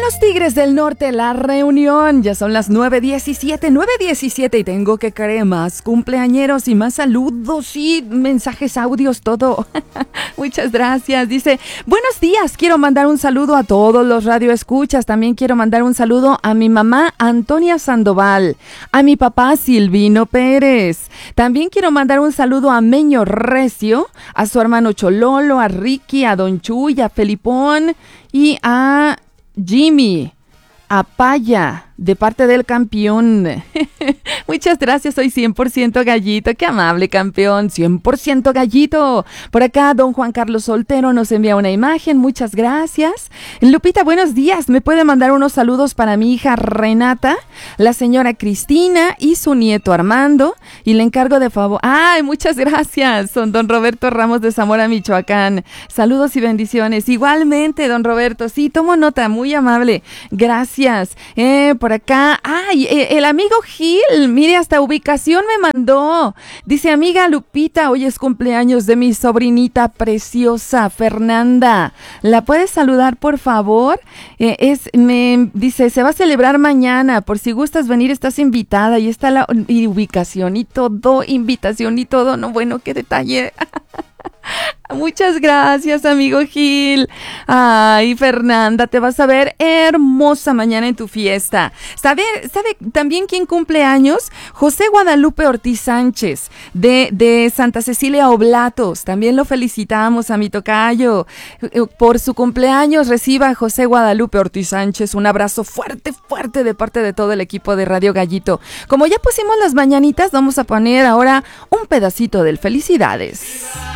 los Tigres del Norte, La Reunión. Ya son las 9:17 y tengo que creer más cumpleañeros y más saludos y mensajes, audios, todo. Muchas gracias. Dice, buenos días, quiero mandar un saludo a todos los radioescuchas. También quiero mandar un saludo a mi mamá Antonia Sandoval, a mi papá Silvino Pérez. También quiero mandar un saludo a Meño Recio, a su hermano Chololo, a Ricky, a Don Chuy, a Felipón y a Jimmy, a Paya, de parte del campeón. Muchas gracias, soy 100% gallito. Qué amable, campeón, 100% gallito. Por acá, don Juan Carlos Soltero nos envía una imagen. Muchas gracias. Lupita, buenos días. ¿Me puede mandar unos saludos para mi hija Renata, la señora Cristina y su nieto Armando? Y le encargo de favor. ¡Ay, muchas gracias! Son don Roberto Ramos de Zamora, Michoacán. Saludos y bendiciones. Igualmente, don Roberto. Sí, tomo nota. Muy amable. Gracias. Por acá, ay, el amigo Gil, mire, hasta ubicación me mandó. Dice, amiga Lupita, hoy es cumpleaños de mi sobrinita preciosa, Fernanda. ¿La puedes saludar, por favor? Dice, se va a celebrar mañana, por si gustas venir, estás invitada. Y está la ubicación y todo, invitación y todo. No, bueno, qué detalle. Muchas gracias, amigo Gil. Ay, Fernanda, te vas a ver hermosa mañana en tu fiesta. ¿Sabe también quién cumple años? José Guadalupe Ortiz Sánchez, de Santa Cecilia Oblatos. También lo felicitamos a mi tocayo. Por su cumpleaños reciba a José Guadalupe Ortiz Sánchez un abrazo fuerte, fuerte de parte de todo el equipo de Radio Gallito. Como ya pusimos las mañanitas, vamos a poner ahora un pedacito del Felicidades.